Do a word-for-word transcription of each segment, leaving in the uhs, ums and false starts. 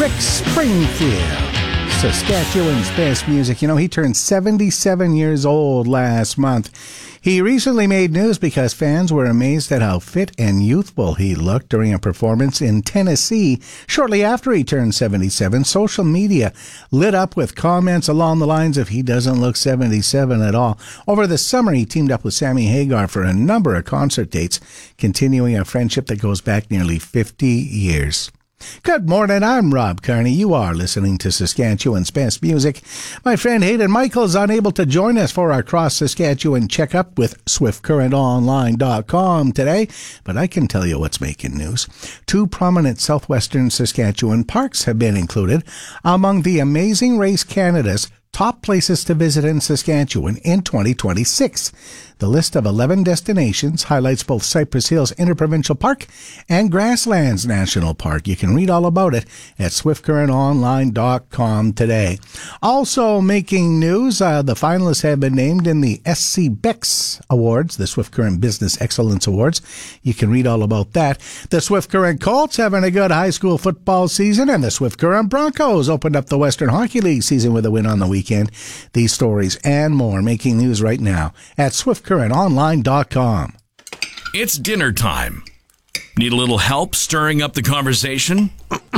Rick Springfield, Saskatchewan's best music. You know, he turned seventy-seven years old last month. He recently made news because fans were amazed at how fit and youthful he looked during a performance in Tennessee. Shortly after he turned seventy-seven, social media lit up with comments along the lines of he doesn't look seventy-seven at all. Over the summer, he teamed up with Sammy Hagar for a number of concert dates, continuing a friendship that goes back nearly fifty years. Good morning, I'm Rob Carney. You are listening to Saskatchewan's best music. My friend Hayden Michael is unable to join us for our cross-Saskatchewan checkup with Swift Current Online dot com today, but I can tell you what's making news. Two prominent southwestern Saskatchewan parks have been included among the Amazing Race Canada's top places to visit in Saskatchewan in twenty twenty-six. The list of eleven destinations highlights both Cypress Hills Interprovincial Park and Grasslands National Park. You can read all about it at Swift Current Online dot com today. Also making news, uh, the finalists have been named in the S C Bex Awards, the Swift Current Business Excellence Awards. You can read all about that. The Swift Current Colts having a good high school football season, and the Swift Current Broncos opened up the Western Hockey League season with a win on the weekend. These stories and more making news right now at Swift Current Online dot com. It's dinner time. Need a little help stirring up the conversation?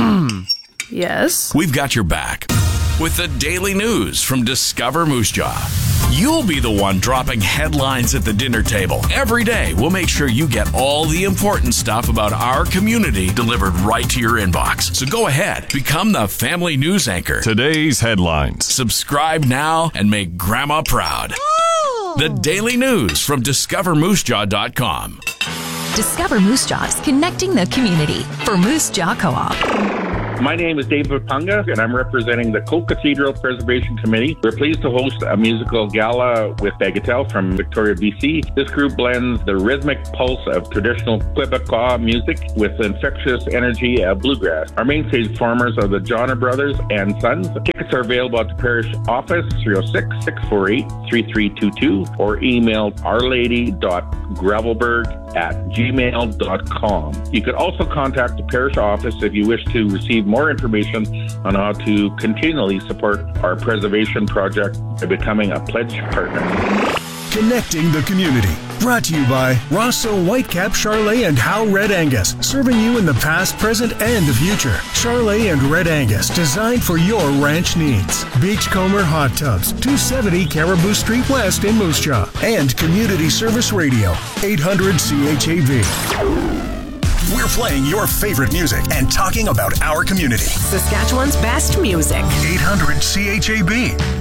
Yes. We've got your back with the daily news from Discover Moose Jaw. You'll be the one dropping headlines at the dinner table. Every day, we'll make sure you get all the important stuff about our community delivered right to your inbox. So go ahead, become the family news anchor. Today's headlines. Subscribe now and make Grandma proud. The daily news from Discover Moose Jaw dot com. Discover Moose Jaws, connecting the community for Moose Jaw Co-op. My name is David Punga, and I'm representing the Coke Cathedral Preservation Committee. We're pleased to host a musical gala with Bagatelle from Victoria, B C. This group blends the rhythmic pulse of traditional Quebecois music with infectious energy of bluegrass. Our main stage performers are the Johnner Brothers and Sons. Tickets are available at the parish office, three oh six, six four eight, three three two two, or email ourlady dot gravelberg at gmail dot com. You could also contact the parish office if you wish to receive more information on how to continually support our preservation project by becoming a pledge partner. Connecting the community. Brought to you by Rosso Whitecap, Charlet, and Howe Red Angus. Serving you in the past, present, and the future. Charlet and Red Angus, designed for your ranch needs. Beachcomber Hot Tubs, two seventy Caribou Street West in Moose Jaw. And Community Service Radio, eight hundred C H A V. We're playing your favorite music and talking about our community. Saskatchewan's best music. eight hundred C H A B.